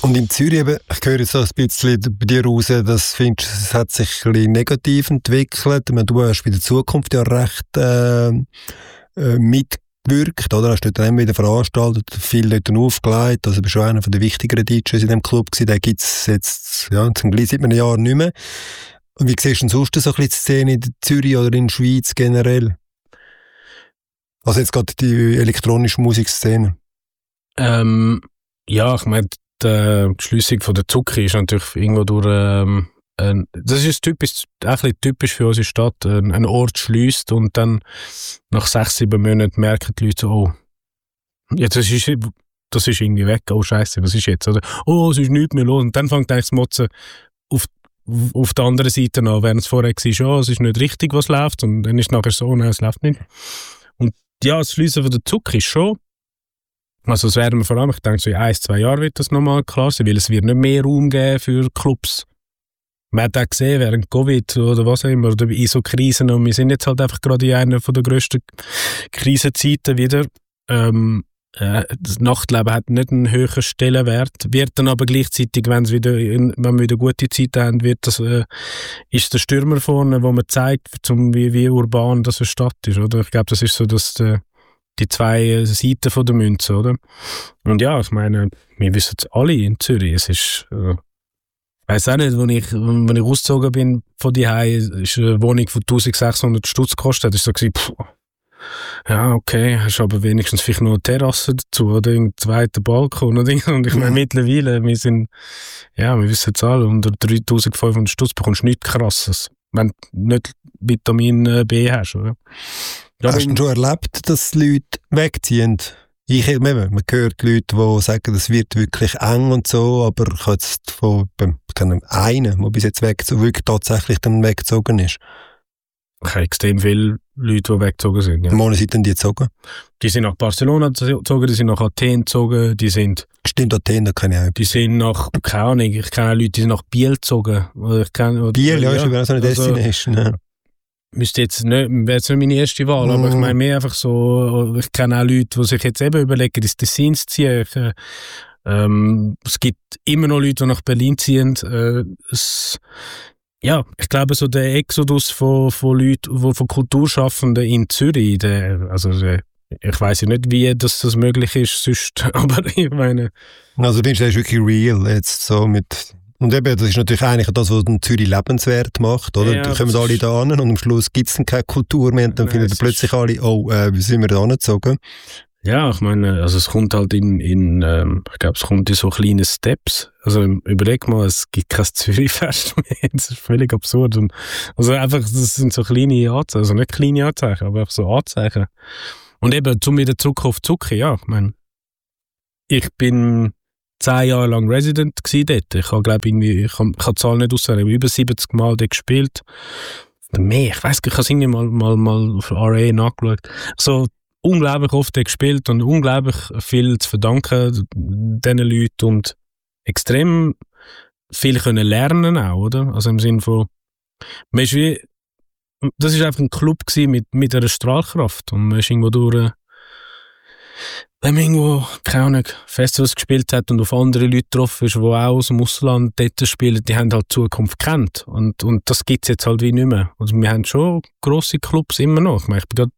Und in Zürich eben, ich höre jetzt so ein bisschen bei dir raus, dass findest, es hat sich ein bisschen negativ entwickelt. Ich meine, du hast bei der Zukunft ja recht mitgewirkt, oder? Hast du dort immer wieder veranstaltet, viel dort aufgelegt. Also du bist schon einer der wichtigeren DJs in dem Club gewesen. Den gibt es jetzt zum Glück seit einem Jahr nicht mehr. Und wie siehst du denn sonst so ein bisschen die Szene in Zürich oder in der Schweiz generell? Also jetzt gerade die elektronische Musikszene. Ja, ich meine, die Schliessung von der Zucchi ist natürlich irgendwo durch, das ist typisch, auch ein bisschen typisch für unsere Stadt. Ein Ort schliesst und dann nach 6-7 Monaten merken die Leute so, oh, jetzt das ist irgendwie weg, oh Scheiße, was ist jetzt? Oder, oh, es ist nichts mehr los. Und dann fängt eigentlich das Motzen auf der anderen Seite an, während es vorher war, oh, es ist nicht richtig, was läuft. Und dann ist es nachher so, nein, es läuft nicht. Und ja, das Schliessen von der Zucchi ist schon, also es werden wir vor allem, ich denke so in 1-2 Jahren wird das nochmal klar sein, weil es wird nicht mehr Raum geben für Clubs. Man hat auch gesehen, während Covid oder was auch immer, oder in so Krisen, und wir sind jetzt halt einfach gerade in einer der grössten Krisenzeiten wieder. Das Nachtleben hat nicht einen höheren Stellenwert, wird dann aber gleichzeitig, wenn wir wieder gute Zeit haben, ist der Stürmer vorne, wo man zeigt, wie urban das eine Stadt ist, oder? Ich glaube, das ist so, dass die zwei Seiten von der Münze, oder? Und ja, ich meine, wir wissen es alle in Zürich, es ist, ich weiss auch nicht, wenn ich ausgezogen bin von daheim, ist eine Wohnung von 1600 Stutz gekostet, ist so gewesen, ja, okay, hast aber wenigstens vielleicht noch eine Terrasse dazu oder einen zweiten Balkon oder und ich meine, mittlerweile, wir wissen es alle, unter 3500 Stutz bekommst du nichts Krasses, wenn du nicht Vitamin B hast, oder? Hast du schon erlebt, dass Leute wegziehen? Man hört Leute, die sagen, es wird wirklich eng und so, aber ich habe jetzt von einem, der bis jetzt wirklich tatsächlich dann weggezogen ist. Ich habe extrem viele Leute, die weggezogen sind. Ja. Wo sind denn die gezogen? Die sind nach Barcelona gezogen, die sind nach Athen gezogen, die sind... Stimmt, Athen, da kenne ich auch. Die sind nach, keine Ahnung, ich kenne auch Leute, die sind nach Biel gezogen. Biel, ja, ist ja so eine Destination. Also, wäre jetzt nicht meine erste Wahl, aber ich meine mehr einfach so, ich kenne auch Leute, die sich jetzt eben überlegen, ins Tessin zu ziehen. Es gibt immer noch Leute, die nach Berlin ziehen. Ich glaube, so der Exodus von Leuten, von Kulturschaffenden in Zürich, ich weiss ja nicht, wie das möglich ist sonst, aber ich meine... Also du ist wirklich real, jetzt so mit... Und eben, das ist natürlich eigentlich das, was den Zürich lebenswert macht, oder? Ja, die kommen alle da an und am Schluss gibt es dann keine Kultur mehr und dann finden plötzlich alle, wie sind wir da angezogen? Ja, ich meine, also es kommt halt ich glaube, es kommt in so kleine Steps. Also überleg mal, es gibt kein Zürich-Fest mehr, das ist völlig absurd. Und, also einfach, das sind so kleine Anzeichen, also nicht kleine Anzeichen, aber einfach so Anzeichen. Und eben, zum wieder zurück auf Zucchi, ja, ich meine, ich bin 10 Jahre lang Resident gsi dort. Ich habe, glaube ich habe die Zahl nicht auswählen, ich habe über 70 Mal dort gespielt. Mehr, ich weiss, ich habe es irgendwie mal auf RA nachgeschaut. So unglaublich oft dort gespielt und unglaublich viel zu verdanken diesen Leuten und extrem viel können lernen auch, oder? Also im Sinne von, das war einfach ein Club mit einer Strahlkraft und man ist irgendwo durch, wenn man irgendwo, keine Ahnung, Festivals gespielt hat und auf andere Leute getroffen ist, die auch aus dem Ausland dort spielen, die haben halt die Zukunft gekannt. Und das gibt es jetzt halt wie nicht mehr. Also wir haben schon grosse Clubs immer noch. Ich meine,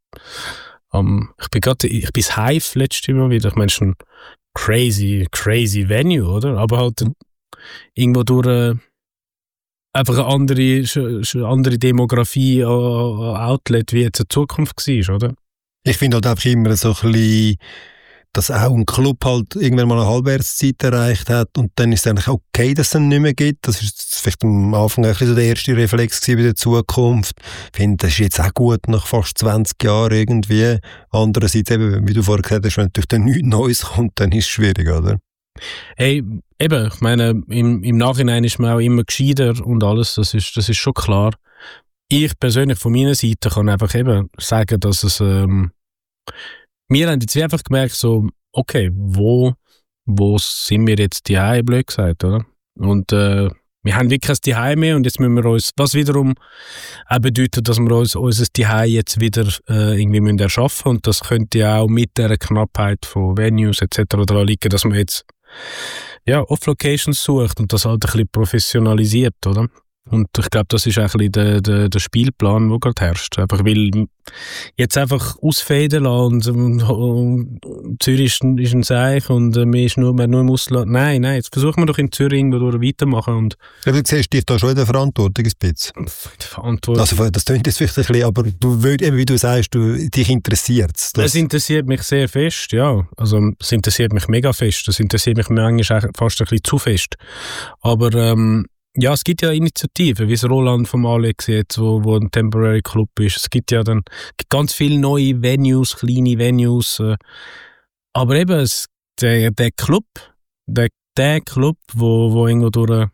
ich bin das Hive letztes Mal wieder. Ich meine, es ist ein crazy Venue, oder? Aber halt irgendwo durch einfach eine andere Demografie an Outlet, wie jetzt die Zukunft war, oder? Ich finde halt einfach immer so ein bisschen, dass auch ein Club halt irgendwann mal eine Halbwertszeit erreicht hat und dann ist es eigentlich okay, dass es dann nicht mehr gibt. Das ist vielleicht am Anfang ein bisschen so der erste Reflex bei der Zukunft. Ich finde, das ist jetzt auch gut nach fast 20 Jahren irgendwie. Andererseits eben, wie du vorher gesagt hast, wenn natürlich dann nichts Neues kommt, dann ist es schwierig, oder? Hey, eben, ich meine, im Nachhinein ist man auch immer gescheiter und alles, das ist schon klar. Ich persönlich von meiner Seite kann einfach eben sagen, dass es wir haben jetzt einfach gemerkt, so, okay, wo sind wir jetzt die blöd gesagt, oder? Und wir wir haben wirklich ein Zuhause mehr und jetzt müssen wir uns, was wiederum auch bedeutet, dass wir uns unser Zuhause jetzt wieder irgendwie müssen erschaffen, und das könnte ja auch mit der Knappheit von Venues etc. daran liegen, dass man jetzt Off-Locations sucht und das halt ein bisschen professionalisiert, oder? Und ich glaube, das ist auch ein bisschen der Spielplan, der gerade herrscht. Einfach weil jetzt einfach ausfaden lassen und Zürich ist ein Seich und man ist nur im Ausland. Nein, jetzt versuchen wir doch in Zürich irgendwo weitermachen. Und ja, du siehst dich da schon in der Verantwortung ein bisschen. Verantwortung. Also das klingt jetzt vielleicht ein bisschen, aber du willst, eben wie du sagst, dich interessiert es. Es interessiert mich sehr fest, ja. Also es interessiert mich mega fest. Es interessiert mich manchmal fast ein bisschen zu fest. Aber ja, es gibt ja Initiativen, wie es Roland vom Alex jetzt, wo ein Temporary Club ist. Es gibt ja dann ganz viele neue Venues, kleine Venues. Aber eben, der Club, wo irgendwo durch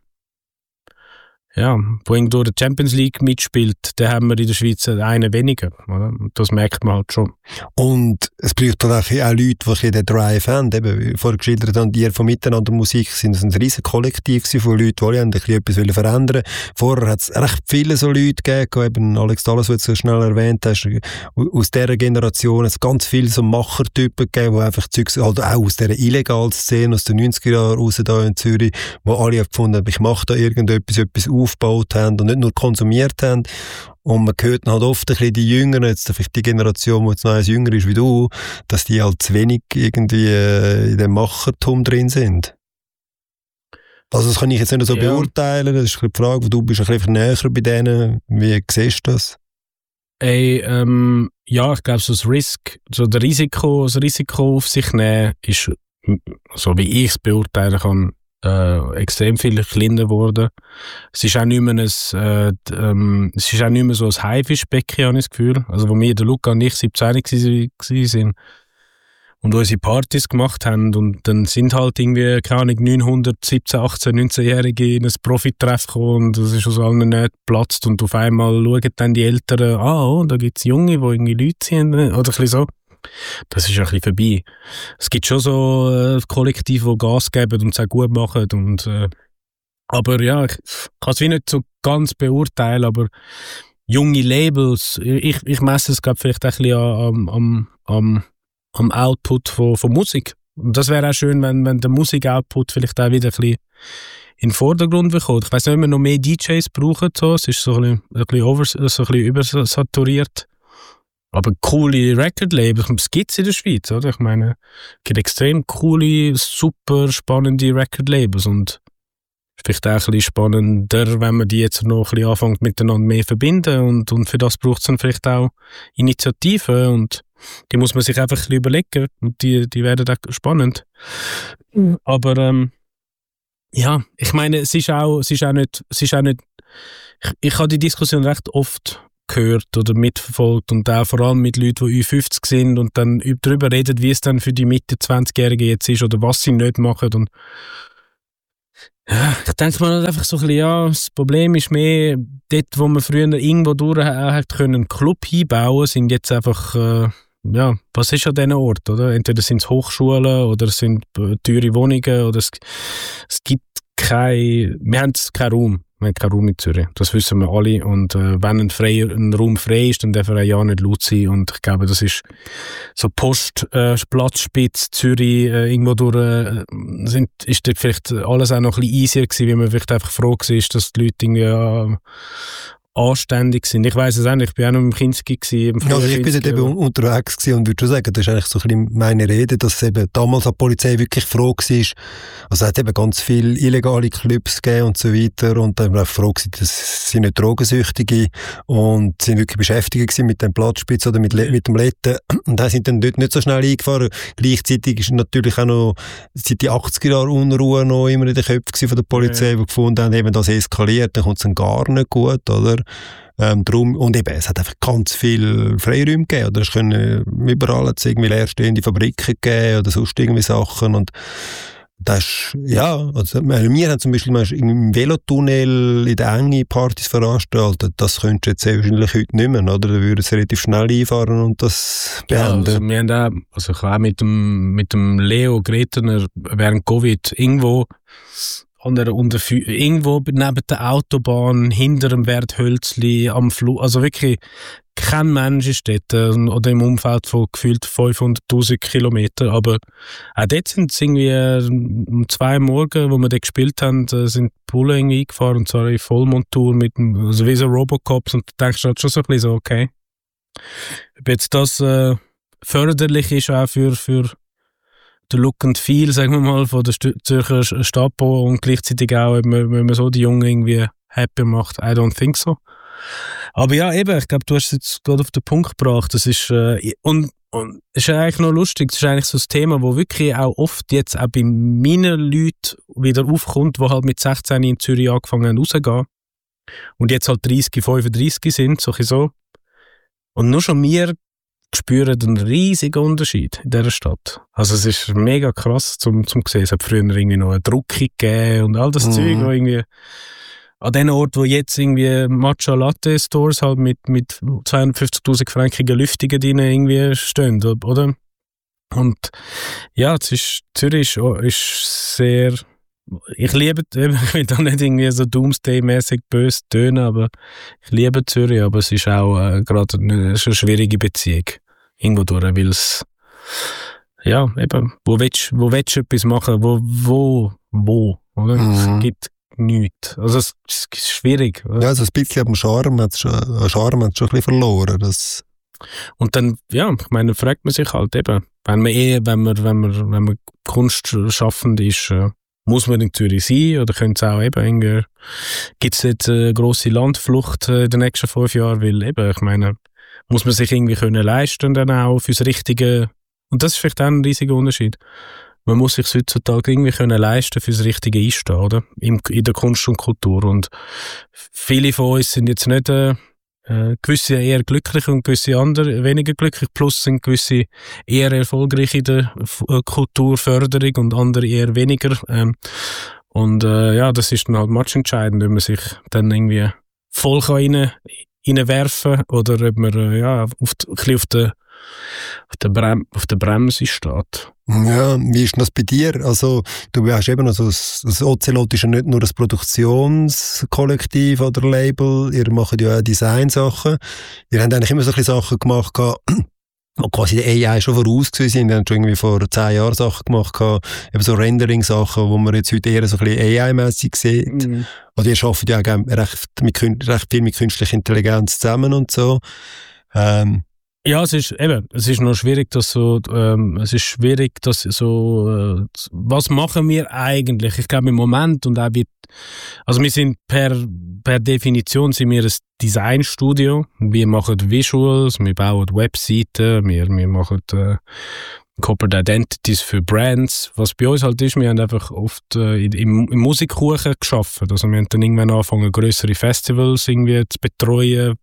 die Champions League mitspielt, den haben wir in der Schweiz einen weniger. Oder? Das merkt man halt schon. Und es braucht auch Leute, die den Drive haben. Eben, wie vorher geschildert haben, die von Miteinander Musik sind ein riesen Kollektiv von Leuten, die alle etwas verändern wollten. Vorher hat es recht viele so Leute gegeben, eben Alex Dallas, den du so schnell erwähnt hast, aus dieser Generation hat es ganz viele so Machertypen gegeben, die einfach Zeugs, halt auch aus dieser illegalen Szene, aus den 90er Jahren raus da in Zürich, wo alle gefunden haben, ich mache da etwas aufgebaut haben und nicht nur konsumiert haben. Und man hört halt oft ein bisschen die Jüngeren, jetzt vielleicht die Generation, die jetzt noch eins jünger ist wie du, dass die halt zu wenig irgendwie in dem Machertum drin sind. Also das kann ich jetzt nicht so beurteilen, das ist die Frage, du bist ein bisschen näher bei denen, wie siehst du das? Ich glaube, das Risiko auf sich nehmen, ist, so wie ich es beurteilen kann, extrem viel kleiner geworden. Es ist auch nicht mehr so ein Haifischbecken, habe ich das Gefühl. Also, wo wir, der Luca und ich 17 waren und unsere Partys gemacht haben, und dann sind halt irgendwie, keine Ahnung, 917, 18, 19-Jährige in ein Profitreff gekommen und das ist aus allen Nähten geplatzt und auf einmal schauen dann die Eltern, da gibt es Junge, die irgendwie Leute sind, oder ein bisschen so. Das ist ein bisschen vorbei. Es gibt schon so Kollektive, die Gas geben und es auch gut machen. Aber ja, ich kann es wie nicht so ganz beurteilen, aber junge Labels, ich messe es glaube vielleicht ein bisschen am Output von Musik. Und das wäre auch schön, wenn der Musik-Output vielleicht auch wieder ein bisschen in den Vordergrund bekommt. Ich weiss nicht, ob wir noch mehr DJs brauchen. So. Es ist so ein bisschen übersaturiert. Aber coole Record-Labels, das gibt es in der Schweiz, oder? Ich meine, es gibt extrem coole, super spannende Record-Labels und vielleicht auch ein bisschen spannender, wenn man die jetzt noch ein bisschen anfängt miteinander mehr verbinden und für das braucht es dann vielleicht auch Initiativen und die muss man sich einfach ein bisschen überlegen und die werden auch spannend. Aber ja, ich meine, es ist auch nicht, ich habe die Diskussion recht oft gehört oder mitverfolgt und auch vor allem mit Leuten, die Ü50 sind und dann darüber reden, wie es dann für die Mitte-20-Jährigen jetzt ist oder was sie nicht machen. Und ja, ich denke mal einfach so ein bisschen, das Problem ist mehr, dort, wo man früher irgendwo durch einen Club hinbauen, sind jetzt einfach, was ist an diesen Ort, oder? Entweder sind es Hochschulen oder es sind teure Wohnungen oder es gibt wir haben keinen Raum. Wir haben keinen Raum in Zürich. Das wissen wir alle. Und wenn ein Raum frei ist, dann darf er ja nicht laut sein. Und ich glaube, das ist so Platzspitz, Zürich, irgendwo durch, ist dort vielleicht alles auch noch ein bisschen easier gewesen, wie man vielleicht einfach froh war, dass die Leute irgendwie anständig sind. Ich weiss es auch nicht, ich bin auch noch im Kinski gewesen. Also ich bin dort eben unterwegs gewesen und würde schon sagen, das ist eigentlich so ein bisschen meine Rede, dass eben damals die Polizei wirklich froh war. Also es hat eben ganz viele illegale Clubs gegeben und so weiter und dann war froh gewesen, dass sie nicht Drogensüchtige und sind wirklich beschäftigt gewesen mit dem Platzspitz oder mit dem Letten und da sind dann dort nicht so schnell eingefahren. Gleichzeitig ist natürlich auch noch seit die 80er Jahre Unruhe noch immer in den Köpfen von der Polizei, die gefunden haben, eben das eskaliert, dann kommt es dann gar nicht gut, oder? Drum, und eben, es hat einfach ganz viel Freiräume gegeben, oder? Es können überall jetzt irgendwie leerstehende Fabriken geben oder sonst irgendwie Sachen und das ist, also wir haben zum Beispiel im Velotunnel in der Enge Partys veranstaltet, das könntest du jetzt sehr wahrscheinlich heute nicht mehr, oder? Da würden sie relativ schnell einfahren und das beenden. Ja, also wir haben ich habe auch mit dem Leo Gretner während Covid irgendwo irgendwo neben der Autobahn, hinter dem Werthölzli, am Fluss, also wirklich kein Mensch ist dort, oder im Umfeld von gefühlt 500'000 Kilometern, aber auch dort sind es irgendwie um 2 Uhr morgens, wo wir dort gespielt haben, sind die Bullen irgendwie eingefahren, und zwar in Vollmontur, also wie so Robocops, und du denkst halt schon so ein bisschen so, okay, ob jetzt das förderlich ist auch für den Look and Feel, sagen wir mal, von der Zürcher Stapo, und gleichzeitig auch, wenn man so die Jungen irgendwie happy macht, I don't think so. Aber ja, eben, ich glaube, du hast es jetzt gerade auf den Punkt gebracht. Das ist, und es ist eigentlich noch lustig, das ist eigentlich so ein Thema, wo wirklich auch oft jetzt auch bei meinen Leuten wieder aufkommt, die halt mit 16 in Zürich angefangen haben rauszugehen und jetzt halt 30, 35 sind, so. Und nur schon wir spüren einen riesigen Unterschied in dieser Stadt. Also es ist mega krass zum sehen. Es hat früher irgendwie noch eine Druckung gegeben und all das Zeug, wo irgendwie an den Ort, wo jetzt irgendwie Matcha Latte Stores halt mit 250'000 frankigen Lüftungen drin irgendwie stehen, oder? Und ja, Zürich ist sehr, ich liebe, ich will da nicht irgendwie so Doomsday-mäßig böse tönen, aber ich liebe Zürich, aber es ist auch gerade eine schwierige Beziehung. Irgendwo durch, weil es, ja, eben, wo willst du etwas machen, wo, oder? Es gibt nichts. Also es ist schwierig. Oder? Ja, also ein bisschen am Charme hat es schon ein bisschen verloren. Das. Und dann, ja, ich meine, fragt man sich halt eben, wenn man kunstschaffend ist, muss man in Zürich sein, oder könnte es auch eben irgendwie, gibt es jetzt eine grosse Landflucht in den nächsten 5 Jahren, weil eben, ich meine, muss man sich irgendwie können leisten dann auch fürs Richtige, und das ist vielleicht auch ein riesiger Unterschied. Man muss sich heutzutage irgendwie können leisten fürs Richtige Einstehen, oder? In der Kunst und Kultur. Und viele von uns sind jetzt nicht, gewisse eher glücklich und gewisse andere weniger glücklich, plus sind gewisse eher erfolgreich in der Kulturförderung und andere eher weniger. Ja, das ist dann halt matchentscheidend, wenn man sich dann irgendwie voll reinwerfen kann oder ob man ja, ein bisschen auf der Bremse steht. Ja, wie ist denn das bei dir? Also, du hast eben also das Ocelot ist ja nicht nur das Produktionskollektiv oder Label, ihr macht ja auch Designsachen. Ihr habt eigentlich immer so ein bisschen Sachen gemacht, wo quasi die AI schon voraus gewesen sind. Ihr habt schon irgendwie vor 10 Jahren Sachen gemacht, eben so Rendering-Sachen, wo man jetzt heute eher so ein bisschen AI-mässig sieht. Mhm. Oder ihr arbeitet ja auch recht viel mit künstlicher Intelligenz zusammen und so. Ja, es ist noch schwierig, was machen wir eigentlich? Ich glaube im Moment und auch also wir sind per Definition sind wir ein Designstudio. Wir machen Visuals, wir bauen Webseiten, wir machen Corporate Identities für Brands. Was bei uns halt ist, wir haben einfach oft im Musikkuchen geschaffen. Also wir haben dann irgendwann angefangen, grössere Festivals irgendwie zu betreuen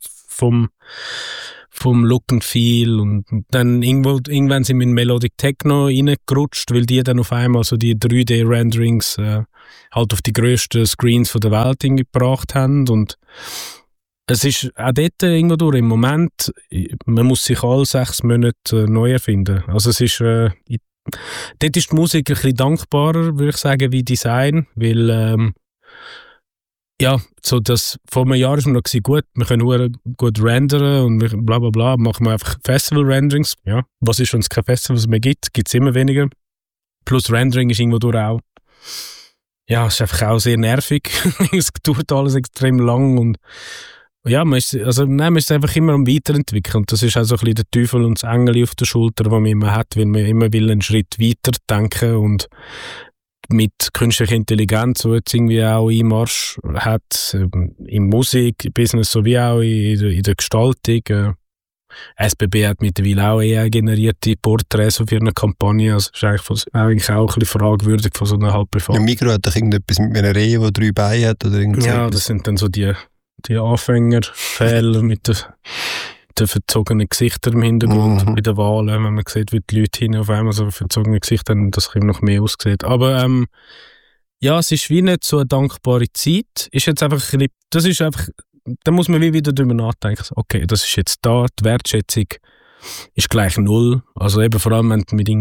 vom Look and Feel, und dann irgendwann sind wir in Melodic Techno reingerutscht, weil die dann auf einmal so die 3D-Renderings halt auf die grössten Screens von der Welt gebracht haben, und es ist auch dort irgendwo durch, im Moment, man muss sich alle 6 Monate neu erfinden. Also es ist, dort ist die Musik ein bisschen dankbarer, würde ich sagen, wie Design, weil ja, so das, vor einem Jahr ist mir noch gewesen, gut, wir können gut rendern und bla bla bla, machen wir einfach Festival-Renderings. Ja, was ist, wenn es keine Festivals mehr gibt? Gibt es immer weniger. Plus Rendering ist irgendwo durch auch, ja, es ist einfach auch sehr nervig. Es dauert alles extrem lang und ja, man ist einfach immer am Weiterentwickeln. Und das ist auch so ein bisschen der Teufel und das Engel auf der Schulter, das man immer hat, weil man immer will einen Schritt weiter denken, und mit künstlicher Intelligenz, die jetzt irgendwie auch Einmarsch hat, im Musikbusiness sowie auch in der Gestaltung. SBB hat mittlerweile auch AI-generierte Porträts auf ihrer Kampagne. Also ist eigentlich auch ein bisschen fragwürdig von so einer Halbprivat. Ja, Migros hat doch irgendetwas mit einer Rehe, die 3 Beine hat? Oder ja, das sind dann so die Anfängerfehler mit den verzogenen Gesichtern im Hintergrund bei den Wahlen, wenn man sieht, wie die Leute auf einmal so verzogene Gesichter haben, dass es noch mehr aussieht. Aber ja, es ist wie nicht so eine dankbare Zeit. Ist jetzt einfach ein bisschen, das ist einfach, da muss man wieder drüber nachdenken. Okay, das ist jetzt da, die Wertschätzung ist gleich 0. Also eben vor allem, wenn du mit irgendwie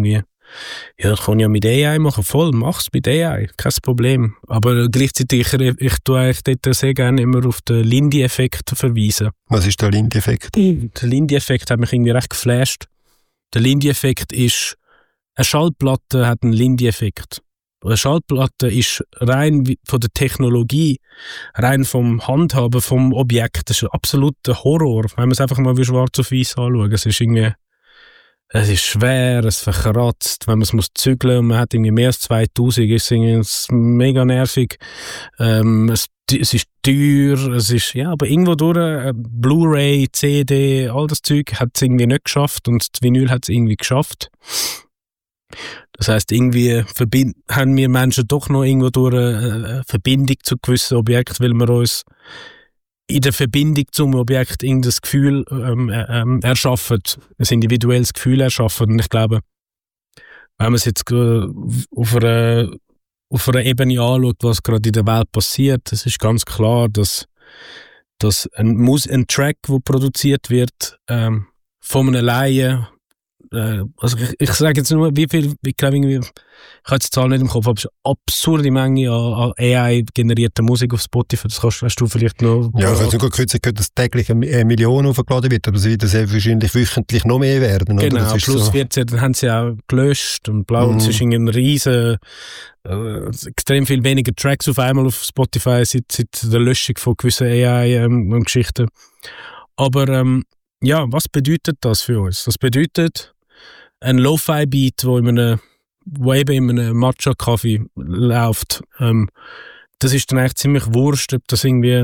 Ja, das kann ich ja mit AI machen, voll, mach's mit AI, kein Problem. Aber gleichzeitig, ich tue eigentlich dort sehr gerne immer auf den Lindy-Effekt verweisen. Was ist der Lindy-Effekt? Der Lindy-Effekt hat mich irgendwie recht geflasht. Der Lindy-Effekt ist, eine Schallplatte hat einen Lindy-Effekt. Eine Schallplatte ist rein von der Technologie, rein vom Handhaben vom Objekt, das ist ein absoluter Horror, wenn man es einfach mal wie schwarz auf weiß anschaut. Es ist irgendwie, es ist schwer, es verkratzt, wenn man es muss zügeln und man hat irgendwie mehr als 2000, ist es mega nervig. Es ist teuer, es ist, ja, aber irgendwo durch, Blu-ray, CD, all das Zeug hat es irgendwie nicht geschafft und das Vinyl hat es irgendwie geschafft. Das heisst, irgendwie haben wir Menschen doch noch irgendwo durch eine Verbindung zu gewissen Objekten, weil wir uns in der Verbindung zum Objekt irgendein Gefühl erschaffen, ein individuelles Gefühl erschaffen. Und ich glaube, wenn man es jetzt auf einer Ebene anschaut, was gerade in der Welt passiert, es ist ganz klar, dass ein Track, der produziert wird, von einem Laien, also ich sage jetzt nur, wie viel, ich glaube irgendwie, ich habe jetzt die Zahl nicht im Kopf, aber es ist eine absurde Menge an AI-generierter Musik auf Spotify, das hast du vielleicht noch... Ja, ich habe sogar kürzlich gehört, dass täglich 1 Million aufgeladen wird, aber es wird sehr wahrscheinlich wöchentlich noch mehr werden. Genau, oder? Das plus so. 14, dann haben sie auch gelöscht und blau, es ist ein riesen, extrem viel weniger Tracks auf einmal auf Spotify seit der Löschung von gewissen AI-Geschichten. Aber ja, was bedeutet das für uns? Das bedeutet, ein Lo-Fi-Beat, wo eben in einem Matcha-Kaffee läuft, das ist dann eigentlich ziemlich wurscht, ob das irgendwie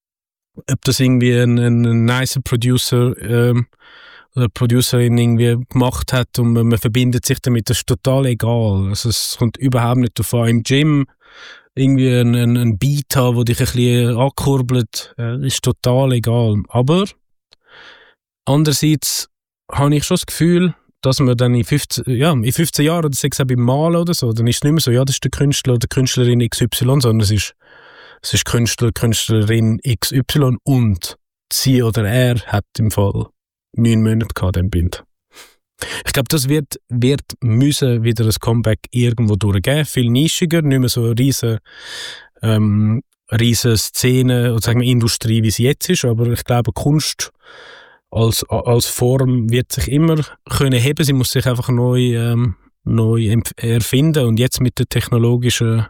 ein nicer Producer oder Producerin irgendwie gemacht hat und man verbindet sich damit, das ist total egal. Also es kommt überhaupt nicht davon. Im Gym irgendwie ein Beat haben, der dich ein bisschen ankurbelt, ist total egal. Aber andererseits habe ich schon das Gefühl, dass man dann in 15 Jahren, oder sei es auch beim Malen oder so, dann ist es nicht mehr so, ja, das ist der Künstler oder Künstlerin XY, sondern es ist Künstler, Künstlerin XY und sie oder er hat im Fall 9 Monate gehabt, dem Bild. Ich glaube, das wird müssen wieder ein Comeback irgendwo durchgehen, viel nischiger, nicht mehr so eine riesen Szene oder sagen wir Industrie, wie es jetzt ist, aber ich glaube, Kunst als Form wird sich immer können heben, sie muss sich einfach neu erfinden und jetzt mit dem technologischen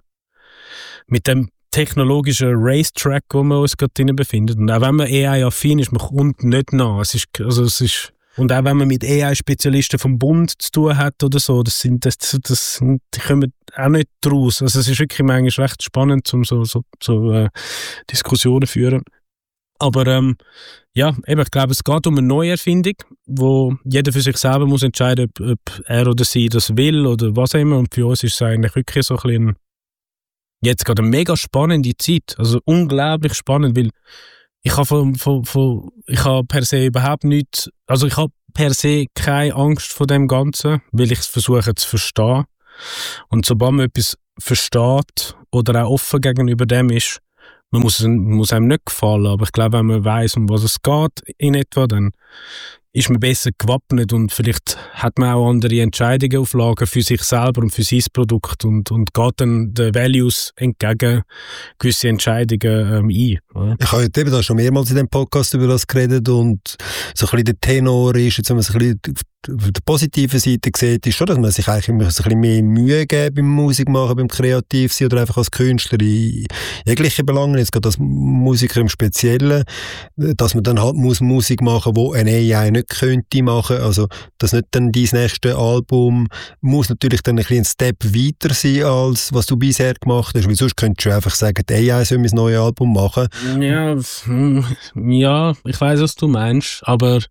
Racetrack, wo wir uns gerade drin befinden. Und auch wenn man AI-affin ist, man kommt nicht nach. Und auch wenn man mit AI-Spezialisten vom Bund zu tun hat oder so, die kommen auch nicht draus. Also es ist wirklich manchmal recht spannend, um so Diskussionen zu führen. Aber ja, eben, ich glaube, es geht um eine Neuerfindung, wo jeder für sich selber muss entscheiden, ob er oder sie das will oder was auch immer. Und für uns ist es eigentlich wirklich so ein bisschen jetzt gerade eine mega spannende Zeit. Also unglaublich spannend, weil ich habe per se überhaupt nichts, also ich habe per se keine Angst vor dem Ganzen, weil ich es versuche zu verstehen. Und sobald man etwas versteht oder auch offen gegenüber dem ist, man muss einem nicht gefallen, aber ich glaube, wenn man weiss, um was es geht in etwa, dann ist man besser gewappnet und vielleicht hat man auch andere Entscheidungen auf Lager für sich selber und für sein Produkt und geht dann den Values entgegen gewisse Entscheidungen ein. Oder? Ich habe eben da schon mehrmals in dem Podcast über das geredet und so ein bisschen der Tenor ist, jetzt wenn man so ein bisschen auf der positiven Seite sieht, ist schon, dass man sich eigentlich immer so ein bisschen mehr Mühe geben beim Musikmachen, beim Kreativsein oder einfach als Künstler in jeglichen Belangen, jetzt gerade als Musiker im Speziellen, dass man dann halt muss Musik machen, wo eine AI nicht könnte machen, also dass nicht dann dein nächste Album muss natürlich dann ein bisschen ein Step weiter sein, als was du bisher gemacht hast, weil sonst könntest du einfach sagen, die AI soll mein neues Album machen. Ja, ich weiss, was du meinst, aber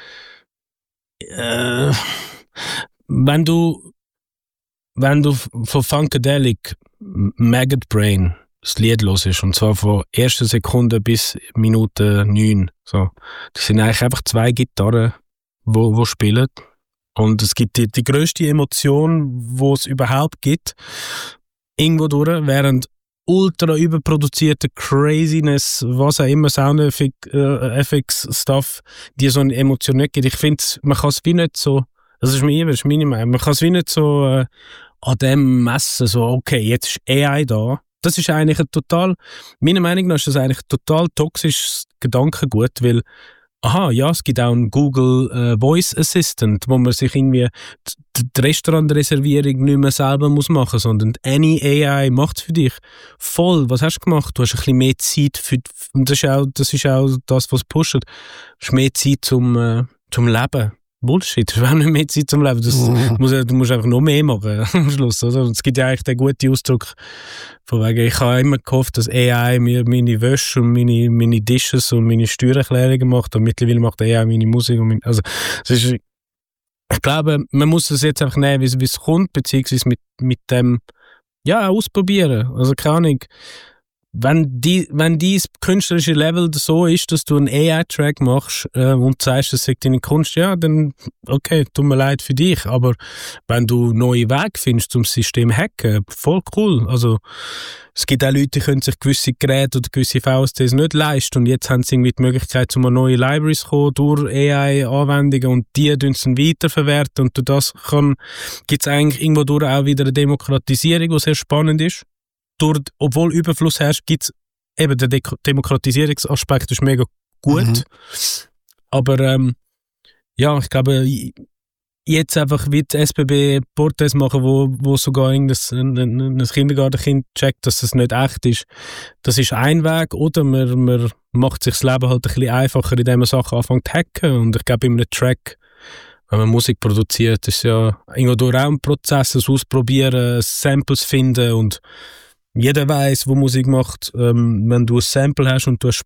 wenn du von Funkadelic Maggot Brain das Lied hörst, und zwar von erster Sekunde bis Minute 9, so, das sind eigentlich einfach 2 Gitarren, wo spielen, und es gibt die grösste Emotion, wo es überhaupt gibt, irgendwo durch, während ultra überproduzierte Craziness, was auch immer, Sound-Effects-Stuff, die so eine Emotion nicht gibt. Ich finde, man kann es wie nicht so Das ist meine Meinung. Man kann es wie nicht so an dem messen, so, okay, jetzt ist AI da. Das ist eigentlich meiner Meinung nach ist das eigentlich ein total toxisches Gedankengut, weil es gibt auch einen Google Voice Assistant, wo man sich irgendwie die Restaurantreservierung nicht mehr selber machen muss, sondern any AI macht es für dich. Voll, was hast du gemacht? Du hast ein bisschen mehr Zeit und das ist auch das, was pusht. Du hast mehr Zeit zum Leben. Bullshit, du hast auch nicht mehr Zeit zum Leben. Du musst einfach noch mehr machen am Schluss. Oder? Und es gibt ja eigentlich den guten Ausdruck von wegen, ich habe immer gehofft, dass AI mir meine Wäsche und meine Dishes und meine Steuererklärungen macht und mittlerweile macht AI meine Musik. Ich glaube, man muss es jetzt einfach nehmen, wie es kommt, beziehungsweise mit dem ausprobieren. Also keine Ahnung. Wenn dein künstlerische Level so ist, dass du einen AI-Track machst und sagst, das ist deine Kunst, ja, dann okay, tut mir leid für dich. Aber wenn du neue Wege findest, um das System hacken, voll cool. Also es gibt auch Leute, die können sich gewisse Geräte oder gewisse VSTs nicht leisten und jetzt haben sie irgendwie die Möglichkeit, um an neue Libraries zu kommen durch AI-Anwendungen und die dann weiterverwerten und durch das gibt es eigentlich irgendwo durch auch wieder eine Demokratisierung, die sehr spannend ist. Obwohl Überfluss herrscht, gibt es eben den Demokratisierungsaspekt, ist mega gut. Mhm. Aber ich glaube, jetzt einfach wie die SBB Porträts machen, wo sogar ein Kindergartenkind checkt, dass es nicht echt ist. Das ist ein Weg, oder man macht sich das Leben halt ein bisschen einfacher, indem man Sachen anfängt zu hacken. Und ich glaube, in einem Track, wenn man Musik produziert, ist ja irgendwo durch auch ein Prozess, das Ausprobieren, Samples finden und jeder weiss, wo Musik macht, wenn du ein Sample hast und du hast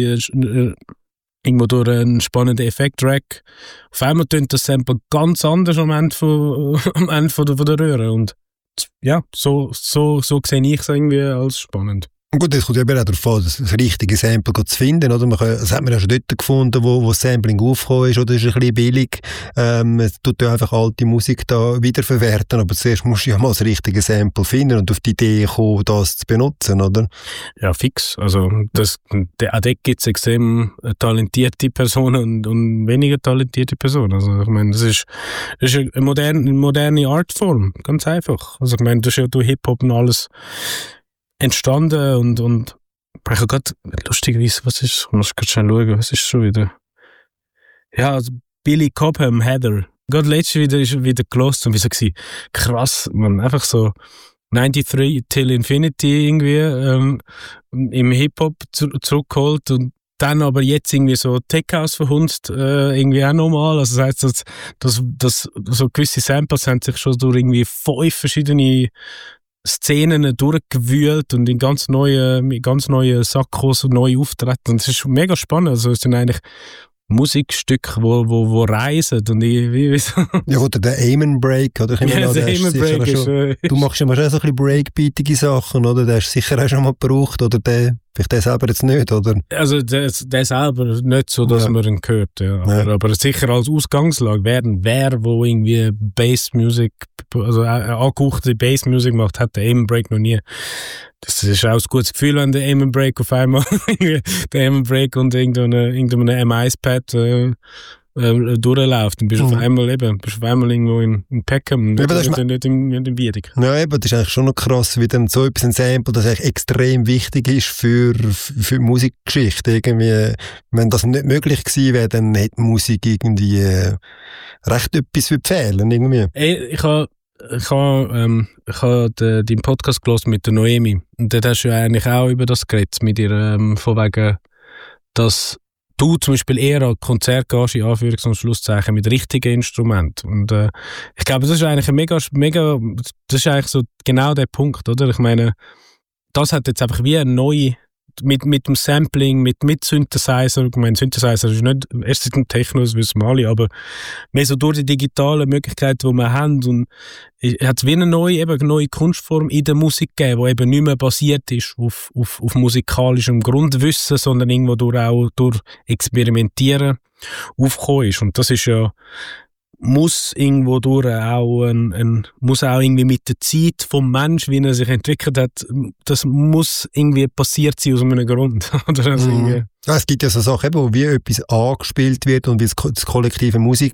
irgendwo durch einen spannenden Effekt-Track, auf einmal tönt das Sample ganz anders am Ende von der Röhre. Und ja, so sehe ich es irgendwie als spannend. Gut, es kommt ja auch darauf an, das richtige Sample zu finden, oder? Das hat man ja schon dort gefunden, wo das Sampling aufgekommen ist, oder ist ein bisschen billig. Es tut ja einfach alte Musik da wiederverwerten, aber zuerst musst du ja mal das richtige Sample finden und auf die Idee kommen, das zu benutzen, oder? Ja, fix. Also, auch dort gibt es extrem talentierte Personen und weniger talentierte Personen. Also, ich meine, das ist eine moderne Artform, ganz einfach. Also, ich meine, das ist ja durch Hip-Hop und alles entstanden und ich habe gerade lustigerweise, ich muss gerade schnell schauen, was ist schon wieder? Ja, also Billy Cobham, Heather. Gerade letztes wieder gelost und wie so gewesen. Krass, man, einfach so 93 till Infinity irgendwie im Hip-Hop zurückgeholt und dann aber jetzt irgendwie so Tech House verhunzt, irgendwie auch nochmal. Also das heisst, dass so gewisse Samples haben sich schon durch irgendwie 5 verschiedene Szenen durchgewühlt und in ganz neue Sackos und neue Auftritten. Und das ist mega spannend. Also es sind eigentlich Musikstücke, wo reisen und ja, oder der Amen Break, oder? Du machst ja mal schon so ein bisschen breakbeatige Sachen, oder? Der hast du sicher auch schon mal gebraucht, oder vielleicht der selber jetzt nicht, oder? Also der selber nicht so, dass man ihn hört, ja. Aber sicher als Ausgangslage wer wo irgendwie Bass-Music, also angehauchte Bass-Music macht, hat der Amen Break noch nie. Das ist auch ein gutes Gefühl, wenn der Amen Break auf einmal der Amen Break und irgendeinem M1-Pad durchläuft. Dann bist du auf einmal irgendwo in Peckham, nicht in Wiedek. Ja, eben, das ist eigentlich schon noch krass, wie dann so etwas ein Sample, das eigentlich extrem wichtig ist für die Musikgeschichte. Irgendwie, wenn das nicht möglich gewesen wäre, dann hätte Musik irgendwie recht etwas fehlen irgendwie. Ich habe deinen Podcast gehört mit der Noemi und dort hast du ja eigentlich auch über das geredet mit ihr, von wegen, dass du zum Beispiel eher an Konzert gehst, in Anführungs- und Schlusszeichen, mit richtigen Instrumenten. Und ich glaube, das ist eigentlich das ist eigentlich so genau der Punkt, oder? Ich meine, das hat jetzt einfach wie eine neue, mit dem Sampling, mit Synthesizer. Ich meine, Synthesizer ist nicht erst ein Techno, das wissen wir alle, aber mehr so durch die digitalen Möglichkeiten, die wir haben, und hat es wie eine neue Kunstform in der Musik gegeben, die eben nicht mehr basiert ist auf musikalischem Grundwissen, sondern irgendwo durch Experimentieren aufgekommen ist. Und das ist ja, muss irgendwo durch muss auch irgendwie mit der Zeit vom Mensch, wie er sich entwickelt hat, das muss irgendwie passiert sein aus einem Grund. Oder also ja, es gibt ja so Sachen, wo wie etwas angespielt wird und wie das kollektive Musik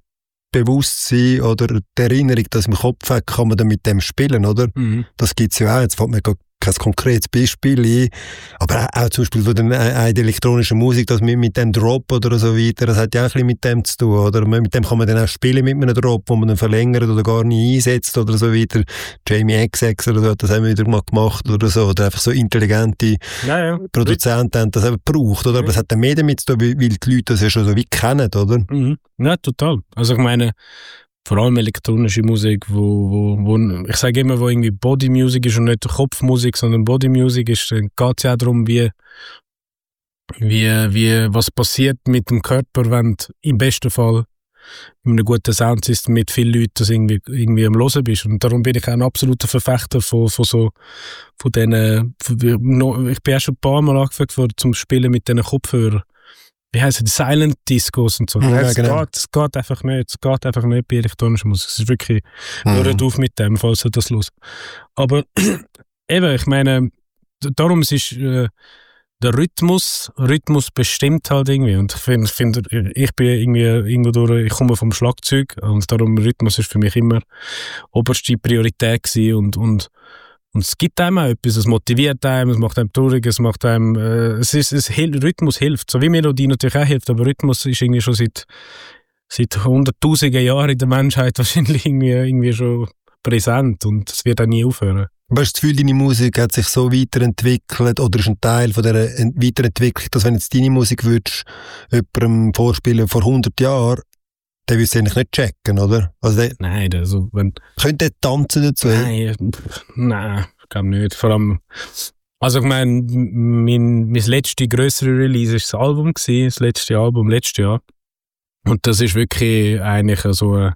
Bewusstsein oder die Erinnerung, dass im Kopf hat, kann man dann mit dem spielen, oder? Das gibt es ja auch. Jetzt fällt mir kein konkretes Beispiel ein, aber auch zum Beispiel von der elektronischen Musik, das mit dem Drop oder so weiter, das hat ja auch ein bisschen mit dem zu tun, oder? Mit dem kann man dann auch spielen, mit einem Drop, wo man dann verlängert oder gar nicht einsetzt oder so weiter. Jamie XX oder so hat das auch wieder mal gemacht oder so, oder einfach so intelligente Produzenten haben das eben gebraucht, oder? Aber das hat dann mehr damit zu tun, weil die Leute das ja schon so weit kennen, oder? Ja, total. Also ich meine, vor allem elektronische Musik, wo ich sage immer, wo irgendwie Body Music ist und nicht Kopfmusik, sondern Body Music ist, dann geht es ja auch darum, was passiert mit dem Körper, wenn du im besten Fall in einem guten Soundsystem mit vielen Leuten das irgendwie am Hören bist. Und darum bin ich auch ein absoluter Verfechter von diesen, ich bin auch schon ein paar Mal angefragt worden zum Spielen mit diesen Kopfhörern. Wie heissen die? Silent Discos und so. Ja, es genau. geht einfach nicht. Es geht einfach nicht bei elektronischer Musik. Es ist wirklich, hört auf mit dem, falls ihr das los. Aber eben, ich meine, darum es ist der Rhythmus bestimmt halt irgendwie. Und ich finde, ich bin irgendwie irgendwo durch, ich komme vom Schlagzeug und darum Rhythmus ist für mich immer oberste Priorität gewesen und es gibt einem auch etwas, es motiviert einem, es macht einem traurig, es macht einem, Rhythmus hilft, so wie Melodie natürlich auch hilft, aber Rhythmus ist irgendwie schon seit hunderttausenden Jahren in der Menschheit wahrscheinlich irgendwie schon präsent und es wird auch nie aufhören. Aber hast du das Gefühl, deine Musik hat sich so weiterentwickelt oder ist ein Teil von dieser Weiterentwicklung, dass wenn jetzt deine Musik würdest, jemandem vorspielen vor 100 Jahren, der würde es eigentlich nicht checken, oder? Also nein, also wenn... Könnte der tanzen dazu? Nein, ich glaube nicht. Vor allem, also ich meine, mein letztes grössere Release war das Album gewesen, das letzte Album, letztes Jahr. Und das ist wirklich eigentlich so eine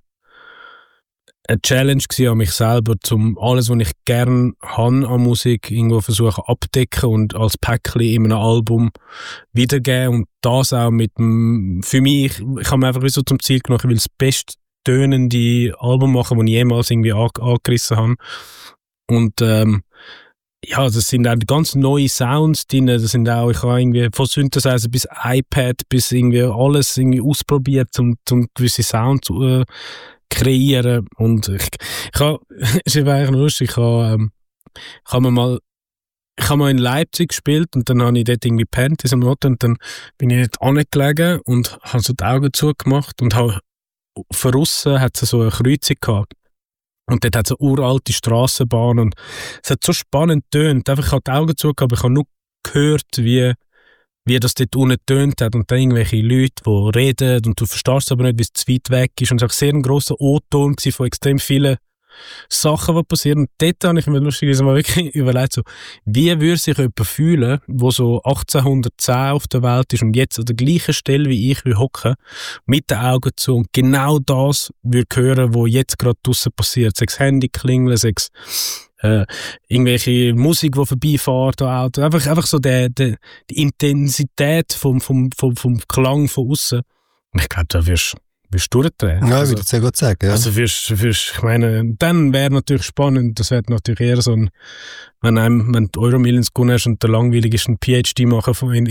Challenge gewesen an mich selber, um alles, was ich gerne habe an Musik, irgendwo versuchen abdecken und als Päckchen in einem Album wiedergeben und das auch mit dem, für mich, ich habe mir einfach so zum Ziel genommen, ich will das besttönende Album machen, das ich jemals irgendwie angerissen habe. Und ja, das sind auch ganz neue Sounds drin, das sind auch, ich habe irgendwie von Synthesizer bis iPad bis irgendwie alles irgendwie ausprobiert, um gewisse Sounds kreieren. Und ich habe, es ist eigentlich lustig, ich habe mal in Leipzig gespielt und dann habe ich dort irgendwie gepennt in so einem Hotel und dann bin ich dort angelegen und habe so die Augen zugemacht und habe von aussen hat es so eine Kreuzung gehabt. Und dort hat es eine uralte Strassenbahn und es hat so spannend getönt. Einfach, ich habe die Augen zugemacht, aber ich habe nur gehört, wie das dort unten getönt hat und dann irgendwelche Leute, die reden und du verstehst aber nicht, wie es zu weit weg ist. Und es war sehr ein grosser O-Ton von extrem vielen Sachen, die passieren. Und dort habe ich mir lustigerweise mal wirklich überlegt, so, wie würde sich jemand fühlen, der so 1810 auf der Welt ist und jetzt an der gleichen Stelle wie ich hocken, mit den Augen zu und genau das würde hören, was jetzt gerade draussen passiert. Sechs Handy klingeln, sechs irgendwelche Musik, die vorbeifährt, Auto. Einfach so die Intensität vom Klang von außen. Und ich glaube, da wirst durchdrehen. Ja, würde ich sehr gut sagen. Ja. Also ich meine, dann wäre natürlich spannend, das wäre natürlich eher so ein, wenn du Euromillions gewonnen hast und der langweilig ist, ein PhD machen in